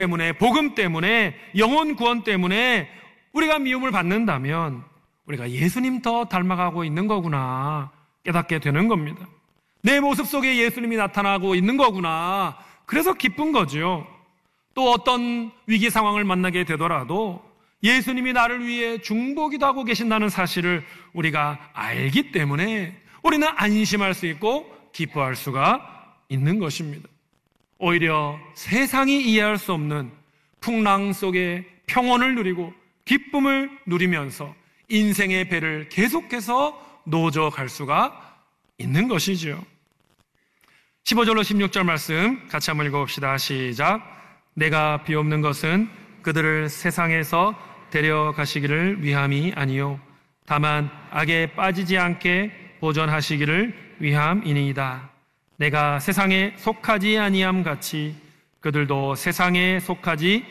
때문에, 복음 때문에, 영혼 구원 때문에 우리가 미움을 받는다면 우리가 예수님 더 닮아가고 있는 거구나 깨닫게 되는 겁니다. 내 모습 속에 예수님이 나타나고 있는 거구나. 그래서 기쁜 거죠. 또 어떤 위기 상황을 만나게 되더라도 예수님이 나를 위해 중보기도 하고 계신다는 사실을 우리가 알기 때문에 우리는 안심할 수 있고 기뻐할 수가 있는 것입니다. 오히려 세상이 이해할 수 없는 풍랑 속에 평온을 누리고 기쁨을 누리면서 인생의 배를 계속해서 노져갈 수가 있는 것이죠. 15절로 16절 말씀 같이 한번 읽어봅시다. 시작. 내가 비옵는 것은 그들을 세상에서 데려가시기를 위함이 아니요 다만 악에 빠지지 않게 보존하시기를 위함이니이다. 내가 세상에 속하지 아니함 같이 그들도 세상에 속하지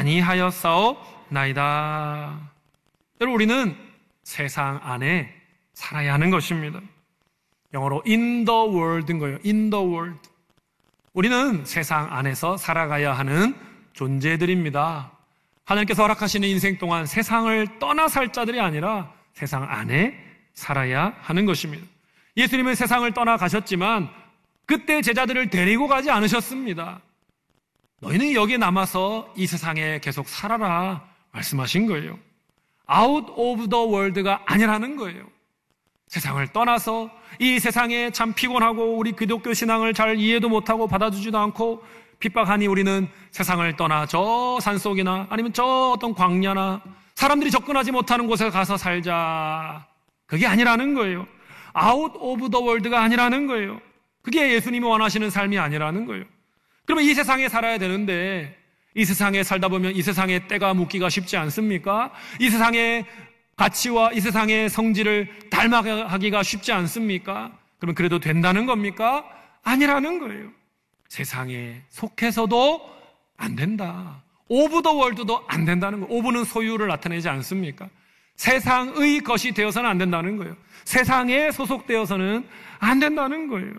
아니하였사옵나이다. 여러분, 우리는 세상 안에 살아야 하는 것입니다. 영어로 in the world인 거예요. in the world. 우리는 세상 안에서 살아가야 하는 존재들입니다. 하나님께서 허락하시는 인생 동안 세상을 떠나 살 자들이 아니라 세상 안에 살아야 하는 것입니다. 예수님은 세상을 떠나 가셨지만 그때 제자들을 데리고 가지 않으셨습니다. 너희는 여기에 남아서 이 세상에 계속 살아라 말씀하신 거예요. out of the world가 아니라는 거예요. 세상을 떠나서 이 세상에 참 피곤하고 우리 기독교 신앙을 잘 이해도 못하고 받아주지도 않고 핍박하니 우리는 세상을 떠나 저 산속이나 아니면 저 어떤 광야나 사람들이 접근하지 못하는 곳에 가서 살자. 그게 아니라는 거예요. out of the world가 아니라는 거예요. 그게 예수님이 원하시는 삶이 아니라는 거예요. 그러면 이 세상에 살아야 되는데 이 세상에 살다 보면 이 세상에 때가 묻기가 쉽지 않습니까? 이 세상의 가치와 이 세상의 성질을 닮아가기가 쉽지 않습니까? 그러면 그래도 된다는 겁니까? 아니라는 거예요. 세상에 속해서도 안 된다. 오브 더 월드도 안 된다는 거예요. 오브는 소유를 나타내지 않습니까? 세상의 것이 되어서는 안 된다는 거예요. 세상에 소속되어서는 안 된다는 거예요.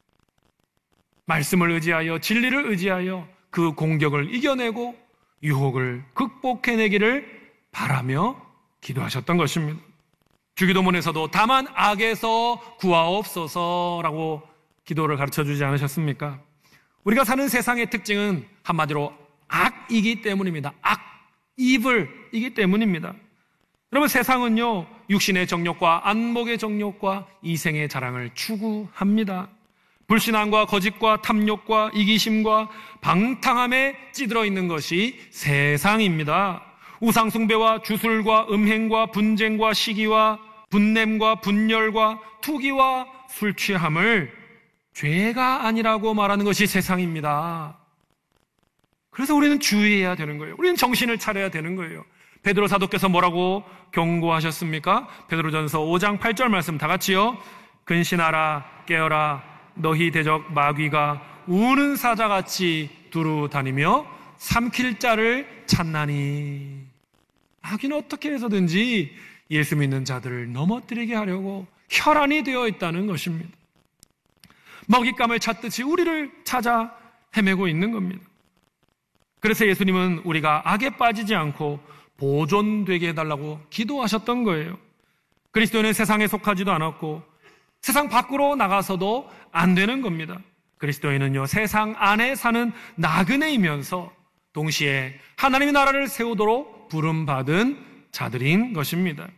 말씀을 의지하여 진리를 의지하여 그 공격을 이겨내고 유혹을 극복해내기를 바라며 기도하셨던 것입니다. 주기도문에서도 다만 악에서 구하옵소서라고 기도를 가르쳐주지 않으셨습니까? 우리가 사는 세상의 특징은 한마디로 악이기 때문입니다. 악, 이블이기 때문입니다. 여러분, 세상은요 육신의 정욕과 안목의 정욕과 이생의 자랑을 추구합니다. 불신앙과 거짓과 탐욕과 이기심과 방탕함에 찌들어 있는 것이 세상입니다. 우상숭배와 주술과 음행과 분쟁과 시기와 분냄과 분열과 투기와 술취함을 죄가 아니라고 말하는 것이 세상입니다. 그래서 우리는 주의해야 되는 거예요. 우리는 정신을 차려야 되는 거예요. 베드로 사도께서 뭐라고 경고하셨습니까? 베드로전서 5장 8절 말씀 다 같이요. 근신하라 깨어라 너희 대적 마귀가 우는 사자같이 두루 다니며 삼킬 자를 찾나니. 마귀는 어떻게 해서든지 예수 믿는 자들을 넘어뜨리게 하려고 혈안이 되어 있다는 것입니다. 먹잇감을 찾듯이 우리를 찾아 헤매고 있는 겁니다. 그래서 예수님은 우리가 악에 빠지지 않고 보존되게 해달라고 기도하셨던 거예요. 그리스도는 세상에 속하지도 않았고 세상 밖으로 나가서도 안 되는 겁니다. 그리스도인은요 세상 안에 사는 나그네이면서 동시에 하나님의 나라를 세우도록 부름받은 자들인 것입니다.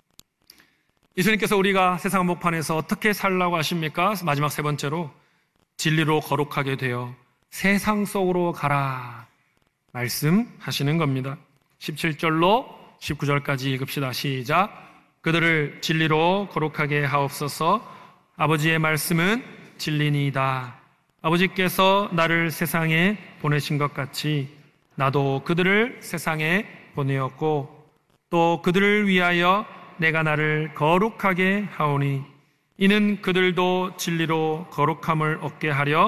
예수님께서 우리가 세상 한복판에서 어떻게 살라고 하십니까? 마지막 세 번째로 진리로 거룩하게 되어 세상 속으로 가라 말씀하시는 겁니다. 17절로 19절까지 읽읍시다. 시작. 그들을 진리로 거룩하게 하옵소서. 아버지의 말씀은 진리니이다. 아버지께서 나를 세상에 보내신 것 같이 나도 그들을 세상에 보내었고 또 그들을 위하여 내가 나를 거룩하게 하오니 이는 그들도 진리로 거룩함을 얻게 하려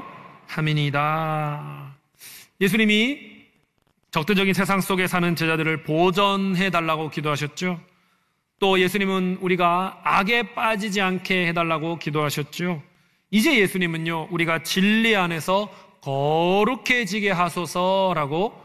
함이니이다. 예수님이 적대적인 세상 속에 사는 제자들을 보전해 달라고 기도하셨죠. 또 예수님은 우리가 악에 빠지지 않게 해달라고 기도하셨죠. 이제 예수님은요 우리가 진리 안에서 거룩해지게 하소서라고